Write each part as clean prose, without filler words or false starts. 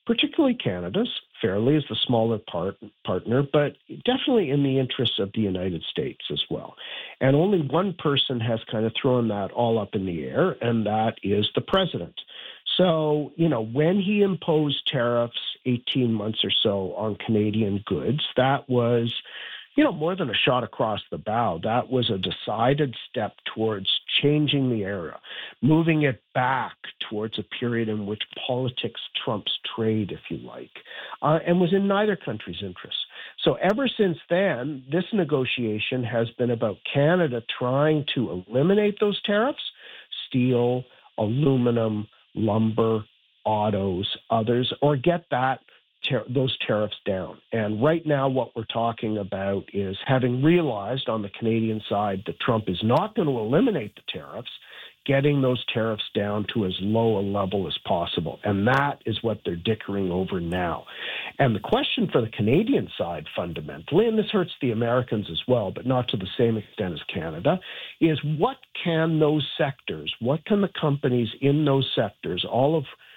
particularly Canada's. Fairly is the smaller partner, but definitely in the interests of the United States as well. And only one person has kind of thrown that all up in the air, and that is the president. So, when he imposed tariffs 18 months or so on Canadian goods, that was, more than a shot across the bow. That was a decided step towards changing the era, moving it back towards a period in which politics trumps trade, if you like, and was in neither country's interests. So ever since then, this negotiation has been about Canada trying to eliminate those tariffs, steel, aluminum, lumber, autos, others, or get those tariffs down. And right now what we're talking about is, having realized on the Canadian side that Trump is not going to eliminate the tariffs, getting those tariffs down to as low a level as possible. And that is what they're dickering over now. And the question for the Canadian side fundamentally, and this hurts the Americans as well, but not to the same extent as Canada, is what can the companies in those sectors, all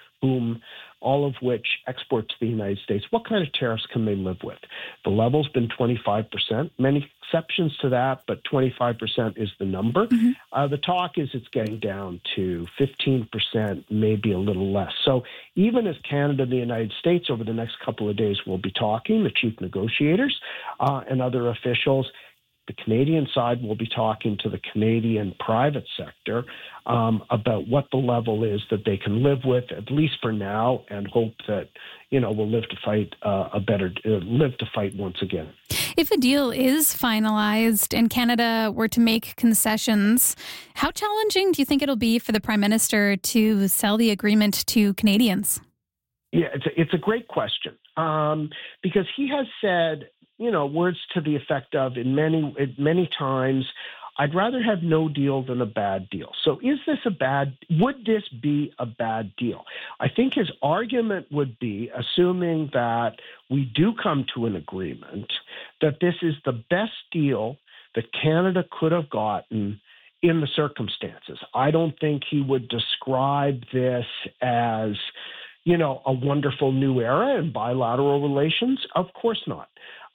of which export to the United States, what kind of tariffs can they live with? The level's been 25%. Many exceptions to that, but 25% is the number. Mm-hmm. The talk is it's getting down to 15%, maybe a little less. So even as Canada and the United States over the next couple of days will be talking, the chief negotiators and other officials, the Canadian side will be talking to the Canadian private sector about what the level is that they can live with, at least for now, and hope that we'll live to fight live to fight once again. If a deal is finalized and Canada were to make concessions, how challenging do you think it'll be for the Prime Minister to sell the agreement to Canadians? Yeah, it's a great question because he has said, words to the effect of, many times, I'd rather have no deal than a bad deal. So would this be a bad deal? I think his argument would be, assuming that we do come to an agreement, that this is the best deal that Canada could have gotten in the circumstances. I don't think he would describe this as, a wonderful new era in bilateral relations. Of course not.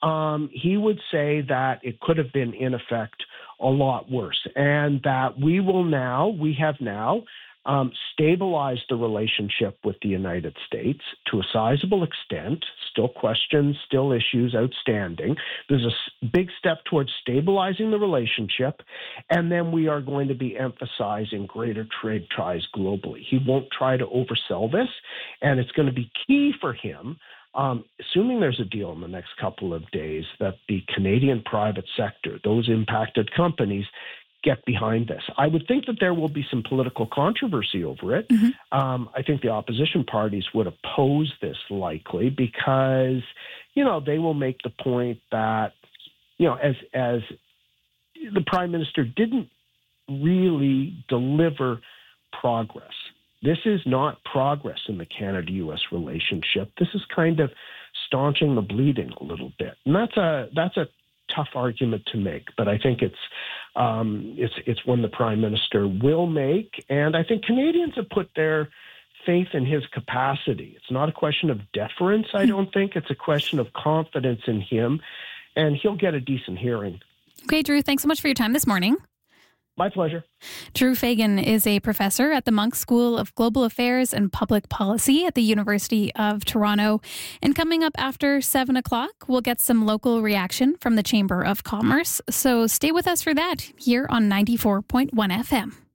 He would say that it could have been, in effect, a lot worse, and that we have now stabilized the relationship with the United States to a sizable extent. Still questions, still issues outstanding. There's a big step towards stabilizing the relationship, and then we are going to be emphasizing greater trade ties globally. He won't try to oversell this, and it's going to be key for him, assuming there's a deal in the next couple of days, that the Canadian private sector, those impacted companies, get behind this. I would think that there will be some political controversy over it. Mm-hmm. I think the opposition parties would oppose this likely because, they will make the point that, as the Prime Minister didn't really deliver progress. This is not progress in the Canada-U.S. relationship. This is kind of staunching the bleeding a little bit. And that's a tough argument to make, but I think it's one the Prime Minister will make, and I think Canadians have put their faith in his capacity. It's not a question of deference, I don't think. It's a question of confidence in him, and he'll get a decent hearing. Okay, Drew, thanks so much for your time this morning. My pleasure. Drew Fagan is a professor at the Munk School of Global Affairs and Public Policy at the University of Toronto. And coming up after 7 o'clock, we'll get some local reaction from the Chamber of Commerce. So stay with us for that here on 94.1 FM.